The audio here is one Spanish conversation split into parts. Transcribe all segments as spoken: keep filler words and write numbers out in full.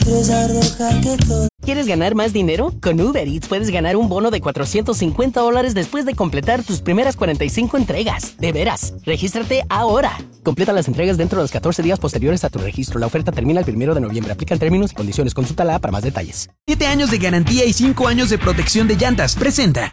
¿Quieres ganar más dinero? Con Uber Eats puedes ganar un bono de cuatrocientos cincuenta dólares después de completar tus primeras cuarenta y cinco entregas. De veras, regístrate ahora. Completa las entregas dentro de los catorce días posteriores a tu registro. La oferta termina el primero de noviembre. Aplican términos y condiciones. Consúltala para más detalles. siete años de garantía y cinco años de protección de llantas. Presenta.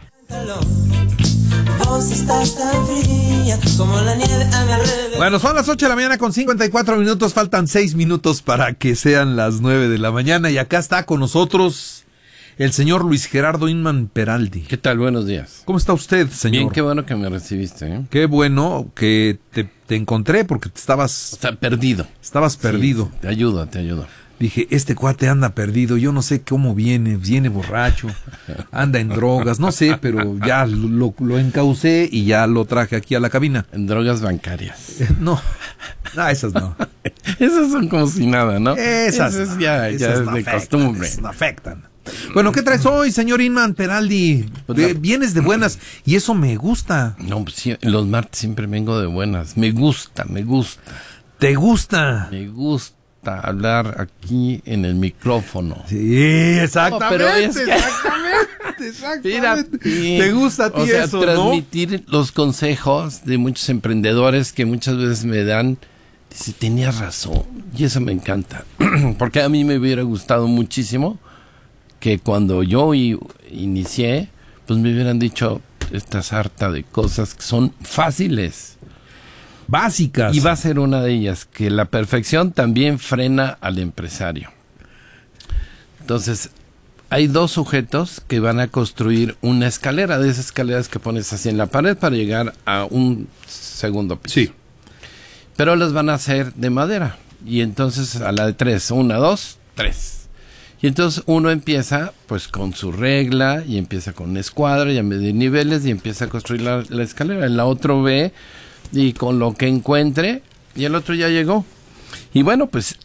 Vos estás tan fría como la nieve a mi alrededor. Bueno, son las ocho de la mañana con cincuenta y cuatro minutos. Faltan seis minutos para que sean las nueve de la mañana. Y acá está con nosotros el señor Luis Gerardo Inman Peraldi. ¿Qué tal? Buenos días. ¿Cómo está usted, señor? Bien, qué bueno que me recibiste, ¿eh? Qué bueno que te, te encontré porque te estabas... Está perdido. Estabas perdido. Sí, te ayudo, te ayudo. Dije, este cuate anda perdido, yo no sé cómo viene, viene borracho, anda en drogas, no sé, pero ya lo, lo encaucé y ya lo traje aquí a la cabina. En drogas bancarias. Eh, no, no, esas no. Esas son como si nada, ¿no? Esas, esas no, ya, esas ya es no de afectan, costumbre. esas no afectan. Bueno, ¿qué traes hoy, señor Inman Peraldi? Pues la... Vienes de buenas y eso me gusta. No, pues sí, los martes siempre vengo de buenas. Me gusta, me gusta. ¿Te gusta? Me gusta hablar aquí en el micrófono. Sí, exactamente, no, pero es que... exactamente, exactamente. Mira, te gusta a ti, o sea, eso, transmitir, ¿no?, los consejos de muchos emprendedores que muchas veces me dan. Dice, tenías razón, y eso me encanta, porque a mí me hubiera gustado muchísimo que cuando yo inicié, pues me hubieran dicho esta sarta de cosas que son fáciles. Básicas. Y va a ser una de ellas, que la perfección también frena al empresario. Entonces, hay dos sujetos que van a construir una escalera, de esas escaleras que pones así en la pared para llegar a un segundo piso. Sí. Pero las van a hacer de madera. Y entonces a la de tres, una, dos, tres. Y entonces uno empieza pues con su regla y empieza con una escuadra y a medir niveles y empieza a construir la, la escalera. El otro ve y con lo que encuentre, y el otro ya llegó. Y bueno, pues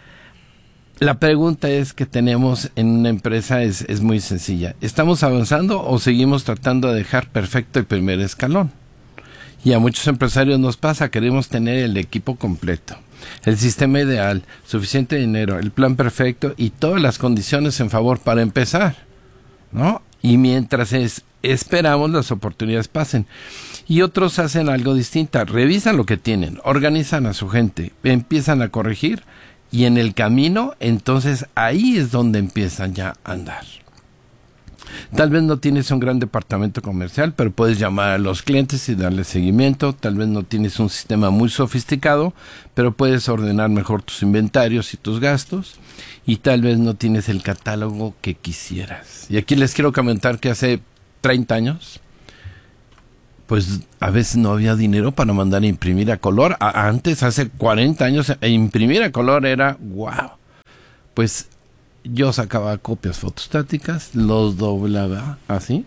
la pregunta es que tenemos en una empresa es, es muy sencilla. ¿Estamos avanzando o seguimos tratando de dejar perfecto el primer escalón? Y a muchos empresarios nos pasa, queremos tener el equipo completo, el sistema ideal, suficiente dinero, el plan perfecto y todas las condiciones en favor para empezar, ¿no? Y mientras es, esperamos las oportunidades pasen. Y otros hacen algo distinto, revisan lo que tienen, organizan a su gente, empiezan a corregir y en el camino, entonces ahí es donde empiezan ya a andar. Tal vez no tienes un gran departamento comercial, pero puedes llamar a los clientes y darles seguimiento. Tal vez no tienes un sistema muy sofisticado, pero puedes ordenar mejor tus inventarios y tus gastos. Y tal vez no tienes el catálogo que quisieras. Y aquí les quiero comentar que hace treinta años, pues a veces no había dinero para mandar a imprimir a color. A, antes, hace cuarenta años, e imprimir a color era wow. Pues yo sacaba copias fotostáticas, los doblaba así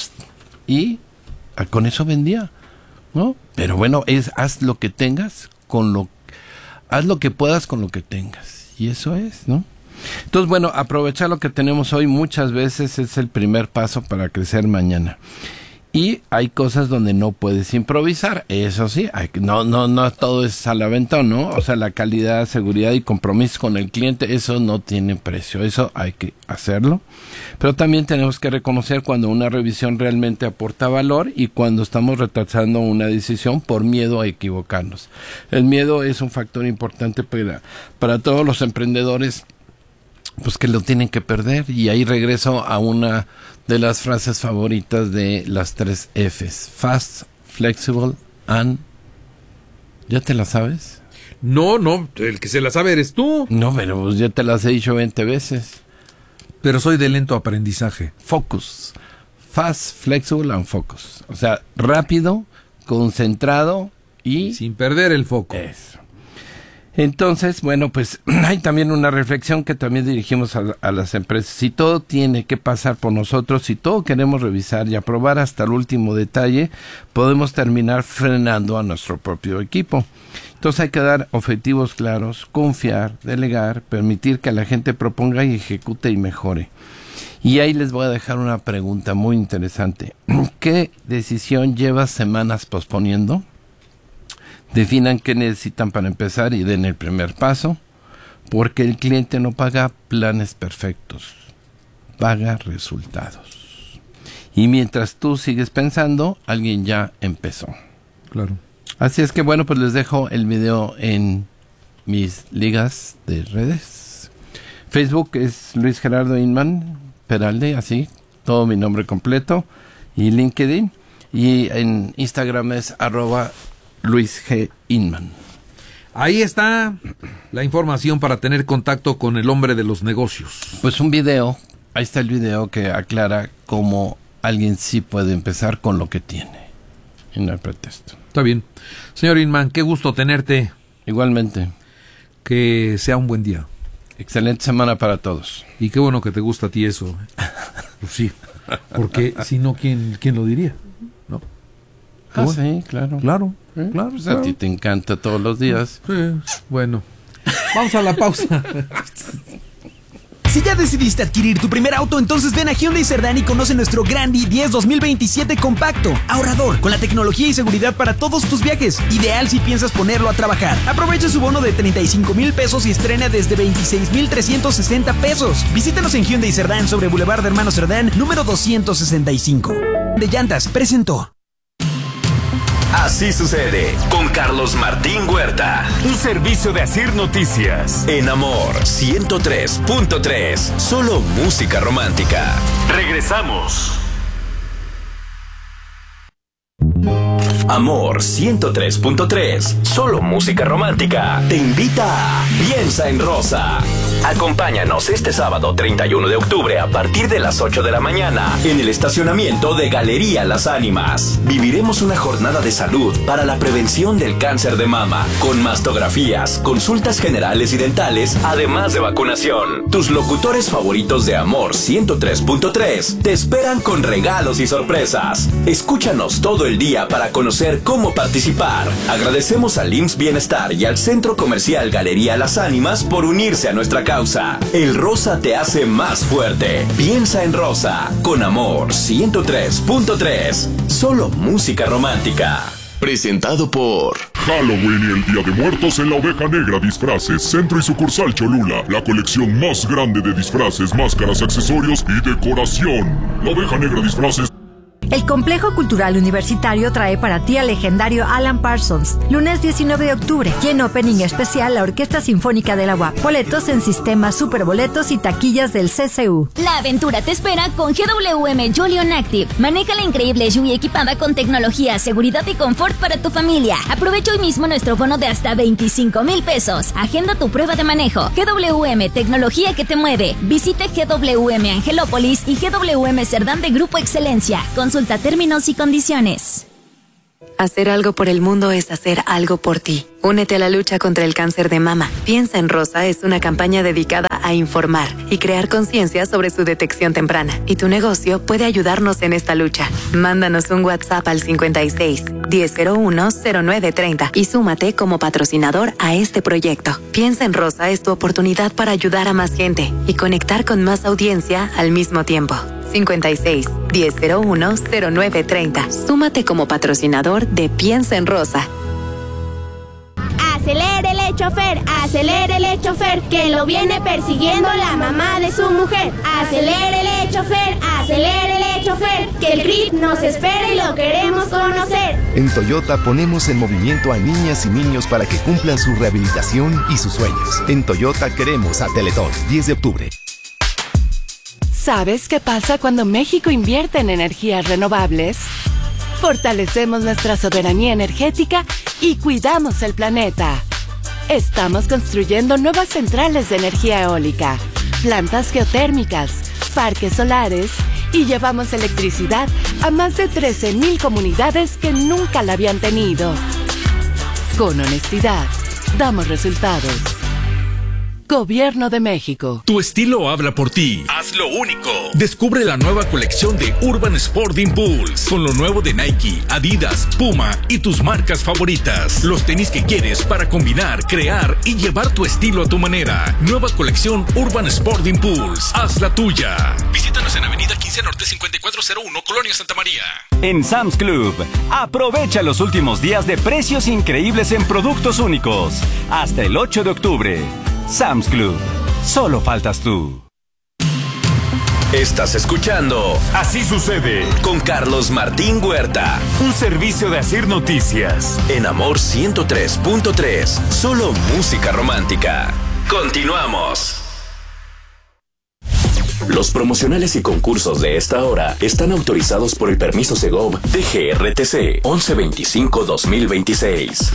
y con eso vendía, ¿no? Pero bueno, es haz lo que tengas con lo, haz lo que puedas con lo que tengas y eso es, ¿no? Entonces, bueno, aprovechar lo que tenemos hoy muchas veces es el primer paso para crecer mañana. Y hay cosas donde no puedes improvisar, eso sí, hay, no, no, no todo es al aventón, ¿no? O sea, la calidad, seguridad y compromiso con el cliente, eso no tiene precio, eso hay que hacerlo. Pero también tenemos que reconocer cuando una revisión realmente aporta valor y cuando estamos retrasando una decisión por miedo a equivocarnos. El miedo es un factor importante para, para todos los emprendedores, pues que lo tienen que perder. Y ahí regreso a una de las frases favoritas de las tres Fs. Fast, flexible, and... ¿Ya te la sabes? No, no, el que se la sabe eres tú. No, pero pues ya te las he dicho veinte veces. Pero soy de lento aprendizaje. Focus. Fast, flexible, and focus. O sea, rápido, concentrado y... sin perder el foco. Eso. Entonces, bueno, pues hay también una reflexión que también dirigimos a, a las empresas. Si todo tiene que pasar por nosotros, si todo queremos revisar y aprobar hasta el último detalle, podemos terminar frenando a nuestro propio equipo. Entonces hay que dar objetivos claros, confiar, delegar, permitir que la gente proponga y ejecute y mejore. Y ahí les voy a dejar una pregunta muy interesante. ¿Qué decisión llevas semanas posponiendo? Definan qué necesitan para empezar y den el primer paso. Porque el cliente no paga planes perfectos, paga resultados. Y mientras tú sigues pensando, alguien ya empezó. Claro. Así es que bueno, pues les dejo el video en mis ligas de redes. Facebook es Luis Gerardo Inman Peralde, así, todo mi nombre completo. Y LinkedIn. Y en Instagram es arroba Luis G. Inman. Ahí está la información para tener contacto con el hombre de los negocios. Pues un video, ahí está el video que aclara cómo alguien sí puede empezar con lo que tiene. Y no hay pretexto. Está bien. Señor Inman, qué gusto tenerte. Igualmente. Que sea un buen día. Excelente semana para todos. Y qué bueno que te gusta a ti eso. Pues sí. Porque si no, ¿quién, quién lo diría? ¿No? Ah, bueno. sí, claro. Claro, ¿Eh? claro. Pues claro. a ti te encanta todos los días. Sí, bueno. Vamos a la pausa. Si ya decidiste adquirir tu primer auto, entonces ven a Hyundai Cerdán y conoce nuestro Grand i diez dos mil veintisiete compacto, ahorrador, con la tecnología y seguridad para todos tus viajes, ideal si piensas ponerlo a trabajar. Aprovecha su bono de treinta y cinco mil pesos y estrena desde veintiséis mil trescientos sesenta pesos. Visítanos en Hyundai Cerdán sobre Boulevard de Hermanos Cerdán, número doscientos sesenta y cinco. De Llantas presentó. Así sucede con Carlos Martín Huerta. Un servicio de Asir Noticias. En Amor ciento tres punto tres. Solo música romántica. Regresamos. Amor ciento tres punto tres. Solo música romántica. Te invita a Piensa en Rosa. Acompáñanos este sábado treinta y uno de octubre a partir de las ocho de la mañana en el estacionamiento de Galería Las Ánimas. Viviremos una jornada de salud para la prevención del cáncer de mama, con mastografías, consultas generales y dentales, además de vacunación. Tus locutores favoritos de Amor ciento tres punto tres te esperan con regalos y sorpresas. Escúchanos todo el día para conocer cómo participar. Agradecemos al I M S S Bienestar y al Centro Comercial Galería Las Ánimas por unirse a nuestra causa. El rosa te hace más fuerte. Piensa en Rosa con Amor ciento tres punto tres. Solo música romántica. Presentado por Halloween y el Día de Muertos en la Oveja Negra Disfraces, Centro y Sucursal Cholula. La colección más grande de disfraces, máscaras, accesorios y decoración. La Oveja Negra Disfraces. El Complejo Cultural Universitario trae para ti al legendario Alan Parsons, lunes diecinueve de octubre, y en opening especial la Orquesta Sinfónica de la U A P. Boletos en sistemas superboletos y taquillas del C C U. La aventura te espera con G W M Jolion Active. Maneja la increíble S U V equipada con tecnología, seguridad y confort para tu familia. Aprovecha hoy mismo nuestro bono de hasta veinticinco mil pesos. Agenda tu prueba de manejo. G W M, tecnología que te mueve. Visite G W M Angelópolis y G W M Cerdán de Grupo Excelencia. Consulta términos y condiciones. Hacer algo por el mundo es hacer algo por ti. Únete a la lucha contra el cáncer de mama. Piensa en Rosa es una campaña dedicada a informar y crear conciencia sobre su detección temprana. Y tu negocio puede ayudarnos en esta lucha. Mándanos un WhatsApp al cincuenta y seis, diez cero uno, cero nueve treinta y súmate como patrocinador a este proyecto. Piensa en Rosa es tu oportunidad para ayudar a más gente y conectar con más audiencia al mismo tiempo. cincuenta y seis, diez cero uno, cero nueve treinta. Súmate como patrocinador de Piensa en Rosa. Acelérele, chofer, acelérele, chofer, que lo viene persiguiendo la mamá de su mujer. Acelérele, chofer, acelérele, chofer, que el C R I T nos espera y lo queremos conocer. En Toyota ponemos en movimiento a niñas y niños para que cumplan su rehabilitación y sus sueños. En Toyota queremos a Teletón, diez de octubre. ¿Sabes qué pasa cuando México invierte en energías renovables? Fortalecemos nuestra soberanía energética y cuidamos el planeta. Estamos construyendo nuevas centrales de energía eólica, plantas geotérmicas, parques solares y llevamos electricidad a más de trece mil comunidades que nunca la habían tenido. Con honestidad, damos resultados. Gobierno de México. Tu estilo habla por ti. Haz lo único. Descubre la nueva colección de Urban Sport Impulse con lo nuevo de Nike, Adidas, Puma y tus marcas favoritas. Los tenis que quieres para combinar, crear y llevar tu estilo a tu manera. Nueva colección Urban Sport Impulse. Haz la tuya. Visítanos en Avenida quince Norte cincuenta y cuatro cero uno, Colonia Santa María. En Sam's Club, aprovecha los últimos días de precios increíbles en productos únicos. Hasta el ocho de octubre. Sam's Club. Solo faltas tú. Estás escuchando Así sucede con Carlos Martín Huerta. Un servicio de Asir Noticias. En Amor ciento tres punto tres. Solo música romántica. Continuamos. Los promocionales y concursos de esta hora están autorizados por el permiso Segov de G R T C once veinticinco dos mil veintiséis.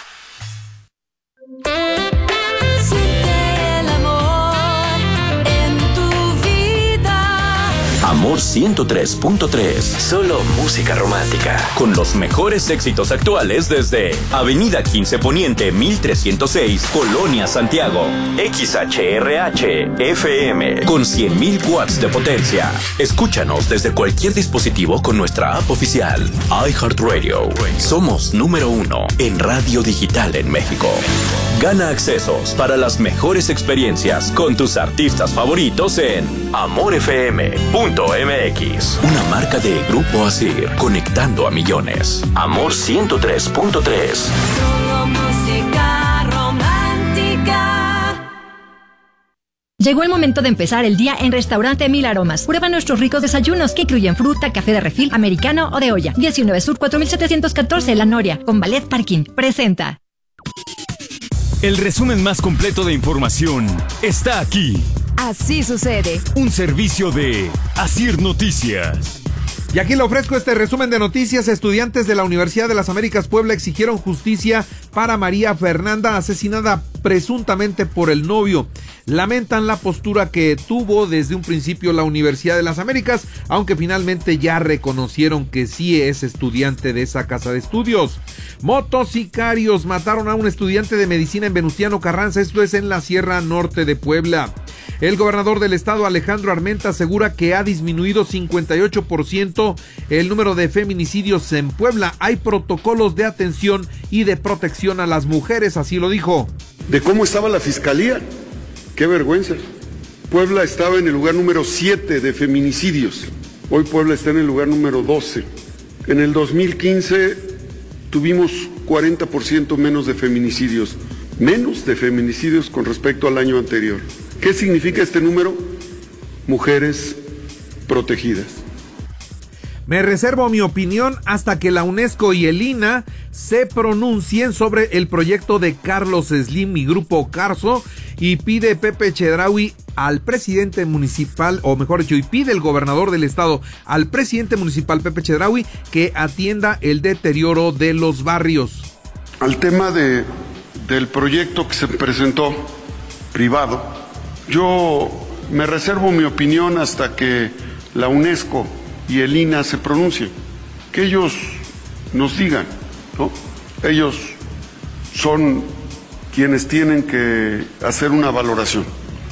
Amor ciento tres punto tres. Solo música romántica. Con los mejores éxitos actuales desde Avenida quince Poniente mil trescientos seis, Colonia Santiago. X H R H F M con cien mil watts de potencia. Escúchanos desde cualquier dispositivo con nuestra app oficial. iHeartRadio. Somos número uno en radio digital en México. Gana accesos para las mejores experiencias con tus artistas favoritos en amor f m punto m x. Una marca de Grupo Asir, conectando a millones. Amor ciento tres punto tres. Solo música romántica. Llegó el momento de empezar el día en Restaurante Mil Aromas. Prueba nuestros ricos desayunos que incluyen fruta, café de refil, americano o de olla. diecinueve Sur cuatro mil setecientos catorce La Noria, con Ballet Parking. Presenta. El resumen más completo de información está aquí. Así sucede. Un servicio de Asir Noticias. Y aquí le ofrezco este resumen de noticias. Estudiantes de la Universidad de las Américas Puebla exigieron justicia para María Fernanda, asesinada presuntamente por el novio. Lamentan la postura que tuvo desde un principio la Universidad de las Américas, aunque finalmente ya reconocieron que sí es estudiante de esa casa de estudios. Motosicarios mataron a un estudiante de medicina en Venustiano Carranza, esto es en la Sierra Norte de Puebla. El gobernador del estado, Alejandro Armenta, asegura que ha disminuido cincuenta y ocho por ciento el número de feminicidios en Puebla. Hay protocolos de atención y de protección a las mujeres, así lo dijo. De cómo estaba la fiscalía, qué vergüenza. Puebla estaba en el lugar número siete de feminicidios. Hoy Puebla está en el lugar número doce. En el dos mil quince tuvimos cuarenta por ciento menos de feminicidios, menos de feminicidios con respecto al año anterior. ¿Qué significa este número? Mujeres protegidas. Me reservo mi opinión hasta que la UNESCO y el I N A se pronuncien sobre el proyecto de Carlos Slim y Grupo Carso, y pide Pepe Chedraui al presidente municipal, o mejor dicho, y pide el gobernador del estado al presidente municipal Pepe Chedraui que atienda el deterioro de los barrios. Al tema de, del proyecto que se presentó privado, yo me reservo mi opinión hasta que la UNESCO y el I N A se pronuncien, que ellos nos digan, ¿no? Ellos son quienes tienen que hacer una valoración.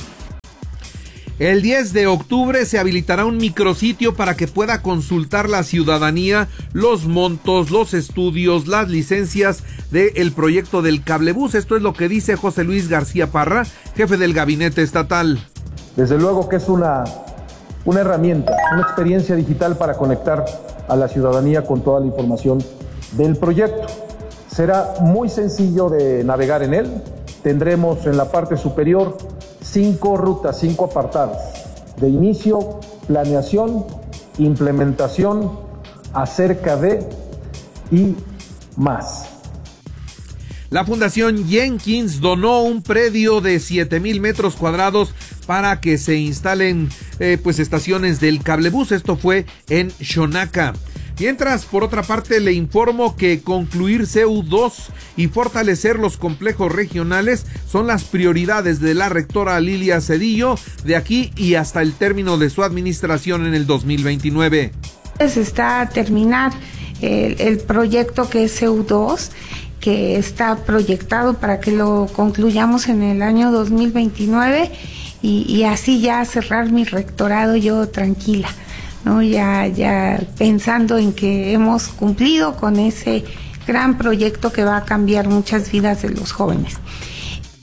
El diez de octubre se habilitará un micrositio para que pueda consultar la ciudadanía los montos, los estudios, las licencias del proyecto del cablebús. Esto es lo que dice José Luis García Parra, jefe del gabinete estatal. Desde luego que es una, una herramienta, una experiencia digital para conectar a la ciudadanía con toda la información del proyecto. Será muy sencillo de navegar en él. Tendremos en la parte superior cinco rutas, cinco apartados de inicio, planeación, implementación, acerca de y más. La Fundación Jenkins donó un predio de siete mil metros cuadrados para que se instalen eh, pues estaciones del cablebús. Esto fue en Xonaca. Mientras, por otra parte, le informo que concluir C E U dos y fortalecer los complejos regionales son las prioridades de la rectora Lilia Cedillo de aquí y hasta el término de su administración en el dos mil veintinueve. Está a terminar el, el proyecto que es C E U dos, que está proyectado para que lo concluyamos en el año dos mil veintinueve y, y así ya cerrar mi rectorado yo tranquila, ¿no? Ya, ya pensando en que hemos cumplido con ese gran proyecto que va a cambiar muchas vidas de los jóvenes.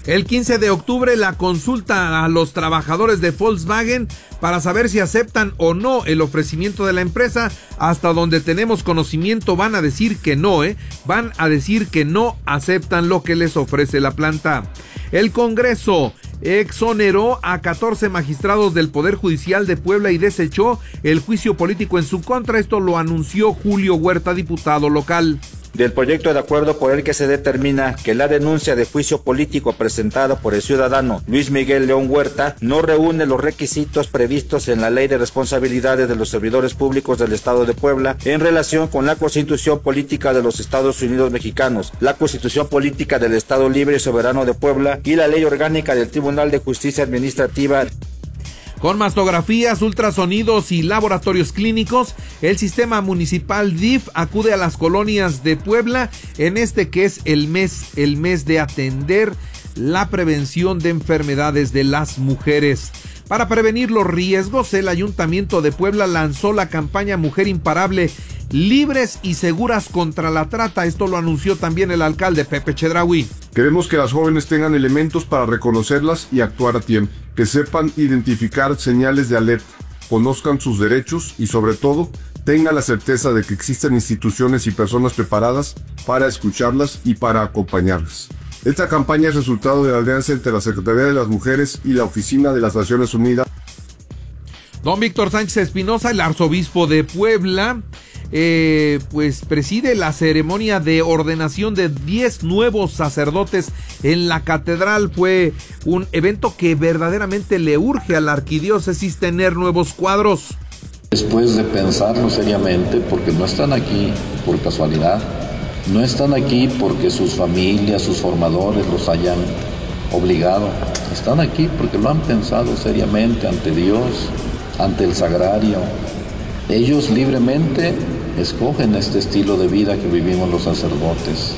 El quince de octubre, la consulta a los trabajadores de Volkswagen para saber si aceptan o no el ofrecimiento de la empresa. Hasta donde tenemos conocimiento van a decir que no, ¿eh? Van a decir que no aceptan lo que les ofrece la planta. El Congreso exoneró a catorce magistrados del Poder Judicial de Puebla y desechó el juicio político en su contra. Esto lo anunció Julio Huerta, diputado local. Del proyecto de acuerdo por el que se determina que la denuncia de juicio político presentada por el ciudadano Luis Miguel León Huerta no reúne los requisitos previstos en la Ley de Responsabilidades de los Servidores Públicos del Estado de Puebla en relación con la Constitución Política de los Estados Unidos Mexicanos, la Constitución Política del Estado Libre y Soberano de Puebla y la Ley Orgánica del Tribunal de Justicia Administrativa. Con mastografías, ultrasonidos y laboratorios clínicos, el sistema municipal D I F acude a las colonias de Puebla en este que es el mes, el mes de atender la prevención de enfermedades de las mujeres. Para prevenir los riesgos, el Ayuntamiento de Puebla lanzó la campaña Mujer Imparable, libres y seguras contra la trata. Esto lo anunció también el alcalde Pepe Chedraui. Queremos que las jóvenes tengan elementos para reconocerlas y actuar a tiempo, que sepan identificar señales de alerta, conozcan sus derechos y sobre todo tengan la certeza de que existen instituciones y personas preparadas para escucharlas y para acompañarlas. Esta campaña es resultado de la alianza entre la Secretaría de las Mujeres y la Oficina de las Naciones Unidas. Don Víctor Sánchez Espinosa, el arzobispo de Puebla, eh, pues preside la ceremonia de ordenación de diez nuevos sacerdotes en la catedral. Fue un evento que verdaderamente le urge a la arquidiócesis tener nuevos cuadros. Después de pensarlo seriamente, porque no están aquí por casualidad, no están aquí porque sus familias, sus formadores los hayan obligado, están aquí porque lo han pensado seriamente ante Dios, ante el sagrario. Ellos libremente escogen este estilo de vida que vivimos los sacerdotes.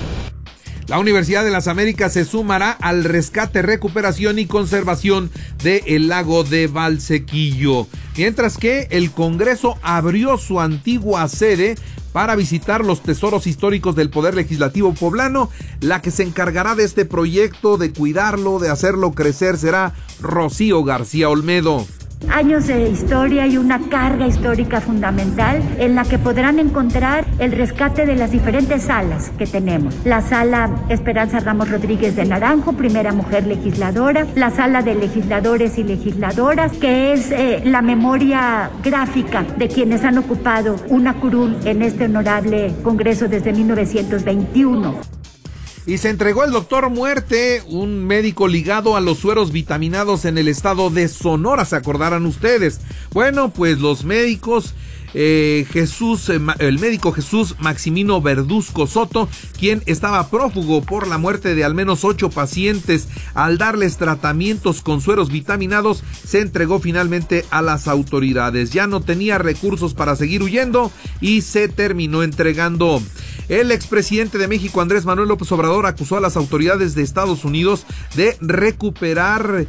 La Universidad de las Américas se sumará al rescate, recuperación y conservación del lago de Valsequillo, mientras que el Congreso abrió su antigua sede para visitar los tesoros históricos del Poder Legislativo poblano. La que se encargará de este proyecto, de cuidarlo, de hacerlo crecer, será Rocío García Olmedo. Años de historia y una carga histórica fundamental en la que podrán encontrar el rescate de las diferentes salas que tenemos. La sala Esperanza Ramos Rodríguez de Naranjo, primera mujer legisladora, la sala de legisladores y legisladoras, que es eh, la memoria gráfica de quienes han ocupado una curul en este honorable Congreso desde mil novecientos veintiuno. Y se entregó el doctor Muerte, un médico ligado a los sueros vitaminados en el estado de Sonora, ¿se acordarán ustedes? Bueno, pues los médicos, eh, Jesús, eh, el médico Jesús Maximino Verduzco Soto, quien estaba prófugo por la muerte de al menos ocho pacientes al darles tratamientos con sueros vitaminados, se entregó finalmente a las autoridades. Ya no tenía recursos para seguir huyendo y se terminó entregando. El expresidente de México, Andrés Manuel López Obrador, acusó a las autoridades de Estados Unidos de recuperar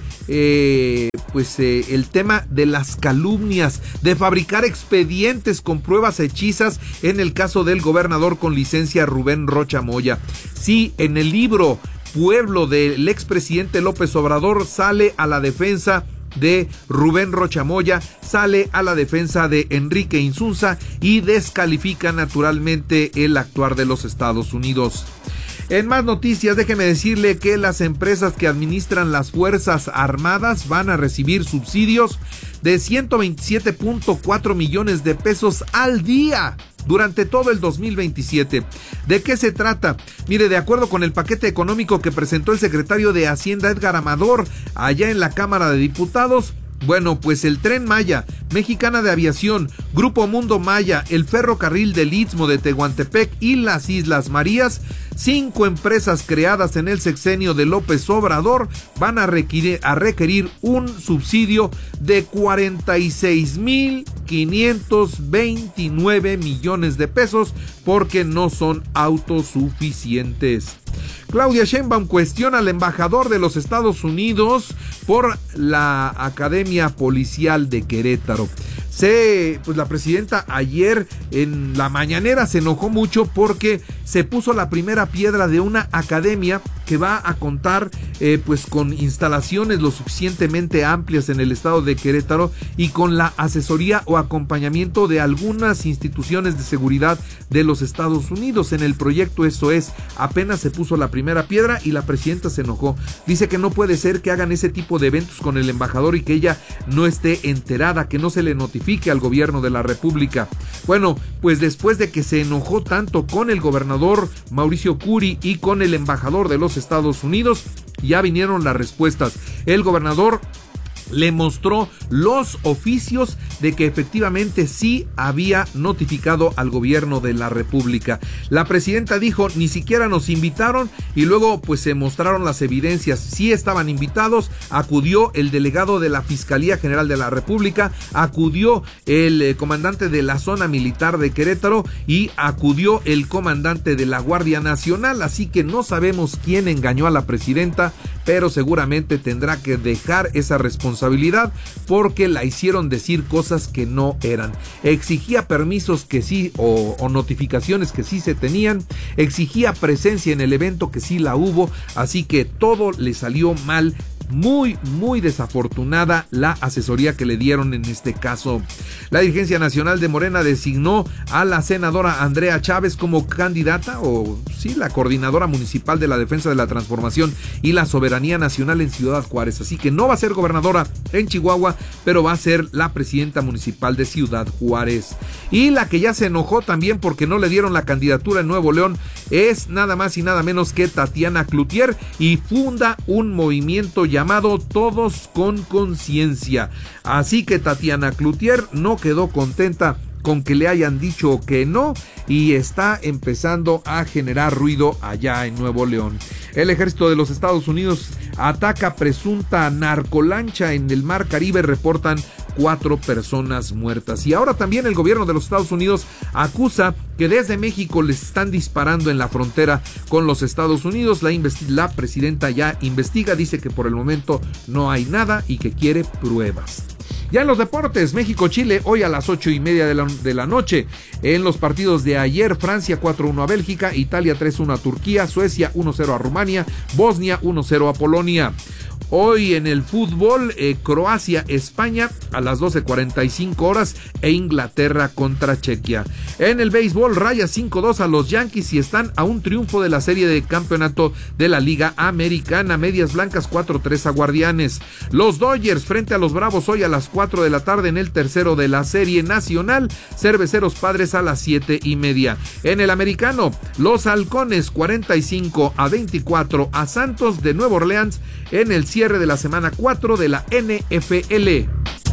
eh, pues eh, el tema de las calumnias, de fabricar expedientes con pruebas hechizas en el caso del gobernador con licencia Rubén Rocha Moya. Sí, en el libro Pueblo del expresidente López Obrador sale a la defensa de Rubén Rocha Moya, sale a la defensa de Enrique Insunza y descalifica naturalmente el actuar de los Estados Unidos. En más noticias, déjeme decirle que las empresas que administran las Fuerzas Armadas van a recibir subsidios de ciento veintisiete punto cuatro millones de pesos al día durante todo el dos mil veintisiete. ¿De qué se trata? Mire, de acuerdo con el paquete económico que presentó el secretario de Hacienda Edgar Amador allá en la Cámara de Diputados, bueno, pues el Tren Maya, Mexicana de Aviación, Grupo Mundo Maya, el Ferrocarril del Istmo de Tehuantepec y las Islas Marías, cinco empresas creadas en el sexenio de López Obrador, van a requerir, a requerir un subsidio de cuarenta y seis mil quinientos veintinueve millones de pesos porque no son autosuficientes. Claudia Sheinbaum cuestiona al embajador de los Estados Unidos por la Academia Policial de Querétaro. Se, pues la presidenta ayer en la mañanera se enojó mucho porque se puso la primera piedra de una academia que va a contar eh, pues con instalaciones lo suficientemente amplias en el estado de Querétaro y con la asesoría o acompañamiento de algunas instituciones de seguridad de los Estados Unidos. En el proyecto eso es, apenas se puso la primera piedra y la presidenta se enojó. Dice que no puede ser que hagan ese tipo de eventos con el embajador y que ella no esté enterada, que no se le notifique al gobierno de la República. Bueno, pues después de que se enojó tanto con el gobernador Mauricio Curi y con el embajador de los Estados Unidos, ya vinieron las respuestas. El gobernador le mostró los oficios de que efectivamente sí había notificado al gobierno de la República. La presidenta dijo, ni siquiera nos invitaron, y luego pues se mostraron las evidencias. Sí estaban invitados, acudió el delegado de la Fiscalía General de la República, acudió el eh, comandante de la zona militar de Querétaro y acudió el comandante de la Guardia Nacional, así que no sabemos quién engañó a la presidenta, pero seguramente tendrá que dejar esa responsabilidad porque la hicieron decir cosas que no eran. Exigía permisos que sí o, o notificaciones que sí se tenían, exigía presencia en el evento que sí la hubo, así que todo le salió mal. Muy, muy desafortunada la asesoría que le dieron en este caso. La dirigencia nacional de Morena designó a la senadora Andrea Chávez como candidata, o sí, la coordinadora municipal de la defensa de la transformación y la soberanía nacional en Ciudad Juárez. Así que no va a ser gobernadora en Chihuahua, pero va a ser la presidenta municipal de Ciudad Juárez. Y la que ya se enojó también porque no le dieron la candidatura en Nuevo León es nada más y nada menos que Tatiana Cloutier, y funda un movimiento llamado llamado Todos con Conciencia. Así que Tatiana Cloutier no quedó contenta con que le hayan dicho que no y está empezando a generar ruido allá en Nuevo León. El ejército de los Estados Unidos ataca presunta narcolancha en el Mar Caribe, reportan cuatro personas muertas. Y ahora también el gobierno de los Estados Unidos acusa que desde México les están disparando en la frontera con los Estados Unidos. La, investi- la presidenta ya investiga, dice que por el momento no hay nada y que quiere pruebas. Ya en los deportes, México-Chile hoy a las ocho y media de la, de la noche. En los partidos de ayer, Francia cuatro uno a Bélgica, Italia tres uno a Turquía, Suecia uno cero a Rumania, Bosnia uno cero a Polonia. Hoy en el fútbol, eh, Croacia-España a las doce cuarenta y cinco horas e Inglaterra contra Chequia. En el béisbol, raya cinco dos a los Yankees y están a un triunfo de la serie de campeonato de la Liga Americana. Medias Blancas cuatro tres a Guardianes. Los Dodgers frente a los Bravos hoy a las cuatro de la tarde en el tercero de la serie nacional. Cerveceros Padres a las siete y media. En el americano, los Halcones cuarenta y cinco a veinticuatro a Santos de Nueva Orleans en el cierre de la semana cuatro de la N F L.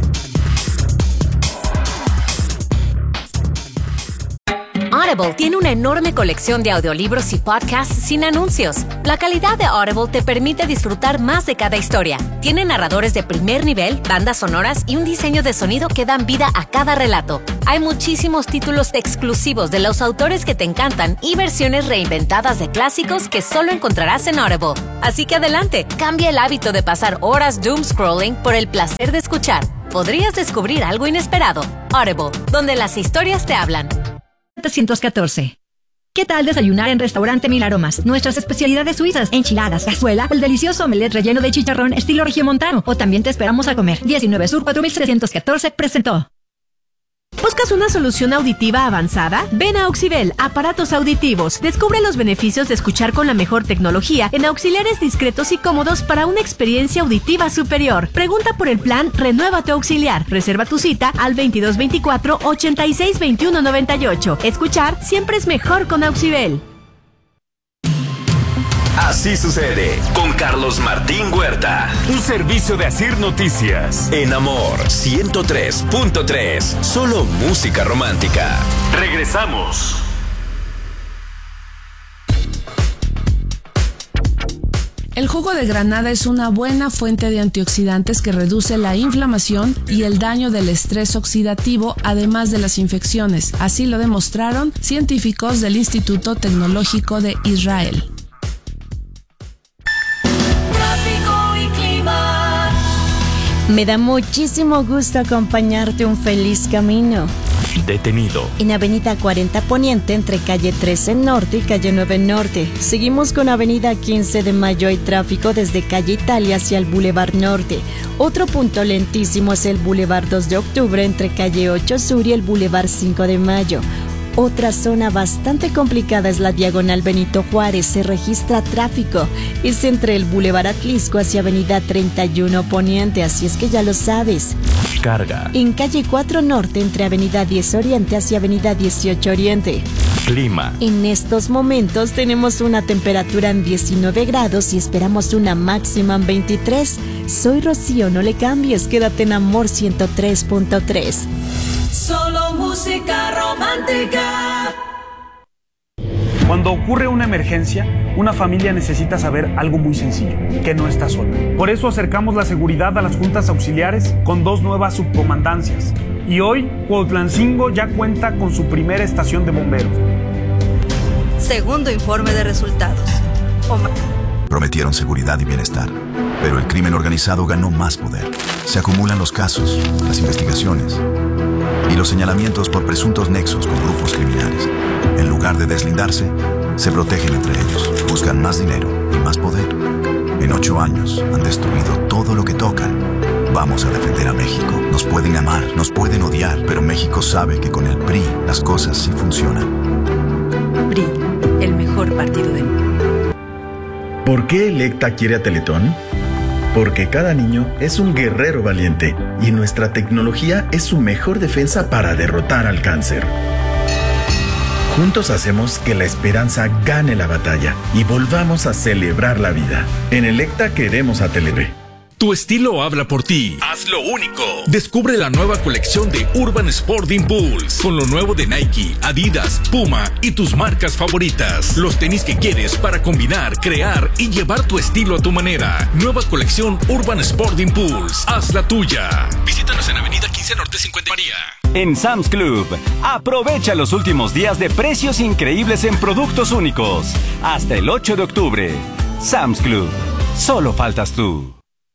Audible tiene una enorme colección de audiolibros y podcasts sin anuncios. La calidad de Audible te permite disfrutar más de cada historia. Tiene narradores de primer nivel, bandas sonoras y un diseño de sonido que dan vida a cada relato. Hay muchísimos títulos exclusivos de los autores que te encantan y versiones reinventadas de clásicos que solo encontrarás en Audible. Así que adelante, cambia el hábito de pasar horas doom scrolling por el placer de escuchar. Podrías descubrir algo inesperado. Audible, donde las historias te hablan. setecientos catorce. ¿Qué tal desayunar en Restaurante Mil Aromas? Nuestras especialidades suizas, enchiladas, cazuela, el delicioso omelette relleno de chicharrón estilo regiomontano. O también te esperamos a comer. diecinueve Sur cuatro mil setecientos catorce presentó. ¿Buscas una solución auditiva avanzada? Ven a Auxibel, aparatos auditivos. Descubre los beneficios de escuchar con la mejor tecnología en auxiliares discretos y cómodos para una experiencia auditiva superior. Pregunta por el plan Renueva tu Auxiliar. Reserva tu cita al veintidós veinticuatro ochenta y seis veintiuno noventa y ocho. Escuchar siempre es mejor con Auxibel. Así sucede con Carlos Martín Huerta. Un servicio de Asir Noticias. En Amor ciento tres punto tres. Solo música romántica. Regresamos. El jugo de granada es una buena fuente de antioxidantes que reduce la inflamación y el daño del estrés oxidativo, además de las infecciones. Así lo demostraron científicos del Instituto Tecnológico de Israel. Me da muchísimo gusto acompañarte un feliz camino. detenido. En Avenida cuarenta Poniente, entre calle trece Norte y calle nueve Norte. Seguimos con Avenida quince de Mayo. Hay tráfico desde calle Italia hacia el Boulevard Norte. Otro punto lentísimo es el Boulevard dos de Octubre, entre calle ocho Sur y el Boulevard cinco de Mayo. Otra zona bastante complicada es la Diagonal Benito Juárez. Se registra tráfico. Es entre el Boulevard Atlisco hacia Avenida treinta y uno Poniente, así es que ya lo sabes. Carga. En calle cuatro Norte, entre Avenida diez Oriente hacia Avenida dieciocho Oriente. Clima. En estos momentos tenemos una temperatura en diecinueve grados y esperamos una máxima en veintitrés. Soy Rocío, no le cambies, quédate en Amor ciento tres punto tres. Solo música romántica. Cuando ocurre una emergencia, una familia necesita saber algo muy sencillo, que no está sola. Por eso acercamos la seguridad a las juntas auxiliares con dos nuevas subcomandancias. Y hoy, Cuautlancingo ya cuenta con su primera estación de bomberos. Segundo informe de resultados. Omar. Prometieron seguridad y bienestar, pero el crimen organizado ganó más poder. Se acumulan los casos, las investigaciones y los señalamientos por presuntos nexos con grupos criminales. En lugar de deslindarse, se protegen entre ellos, buscan más dinero y más poder. En ocho años han destruido todo lo que tocan. Vamos a defender a México. Nos pueden amar, nos pueden odiar, pero México sabe que con el P R I las cosas sí funcionan. P R I, el mejor partido del mundo. ¿Por qué Electa quiere a Teletón? Porque cada niño es un guerrero valiente y nuestra tecnología es su mejor defensa para derrotar al cáncer. Juntos hacemos que la esperanza gane la batalla y volvamos a celebrar la vida. En Electa queremos a Teletón. Tu estilo habla por ti. Haz lo único. Descubre la nueva colección de Urban Sport Impulse con lo nuevo de Nike, Adidas, Puma y tus marcas favoritas. Los tenis que quieres para combinar, crear y llevar tu estilo a tu manera. Nueva colección Urban Sport Impulse. Haz la tuya. Visítanos en Avenida quince Norte cincuenta María. En Sam's Club, aprovecha los últimos días de precios increíbles en productos únicos. Hasta el ocho de octubre. Sam's Club. Solo faltas tú.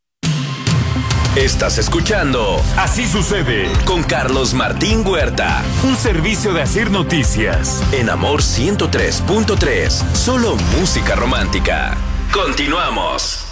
Estás escuchando Así sucede con Carlos Martín Huerta. Un servicio de Asir Noticias. En Amor ciento tres punto tres. Solo música romántica. Continuamos.